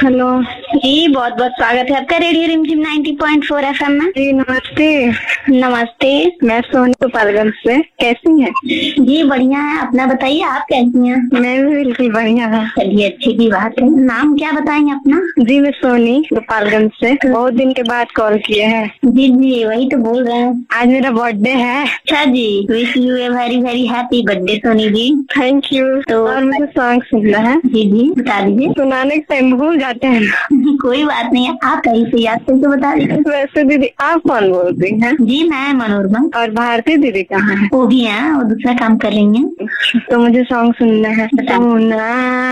Hello जी, बहुत बहुत स्वागत है आपका रेडियो रिमझिम 90.4 एफएम में। जी नमस्ते। नमस्ते। मैं सोनी गोपालगंज से। कैसी हैं? जी बढ़िया है, अपना बताइए, आप कैसी हैं? मैं भी बिल्कुल बढ़िया हूँ। चलिए, अच्छी की बात है। नाम क्या बताएंगे अपना? जी मैं सोनी गोपालगंज से। बहुत दिन के बाद कॉल किए हैं। जी जी, वही तो बोल रहे हैं। आज मेरा बर्थडे है। अच्छा जी, wish U a very very happy birthday Soni ji. Thank you. तो और मुझे सॉन्ग सुनना है। जी जी, बता दीजिए। सुनाने के टाइम भूल जाते हैं ना। कोई बात नहीं है, आप कहीं से याद करके बता दीजिए। वैसे दीदी आप कौन बोलती हैं? जी मैं मनोरमा। और भारती दीदी कहाँ है? वो भी है, वो दूसरा काम कर रही है। तो मुझे सॉन्ग सुनना है। बता। सुना